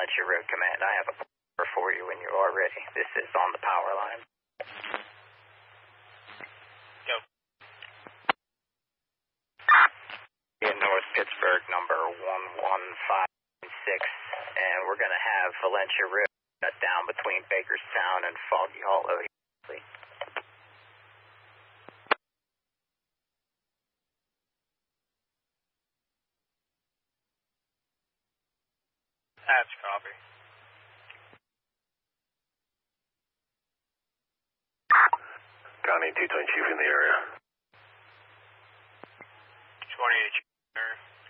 Valencia Road Command. I have a power for you when you are ready. This is on the power line. Go. In North Pittsburgh, number 115. And we're going to have Valencia Road shut down between Bakerstown and Foggy Hollow. That's copy. County 220 Chief in the area.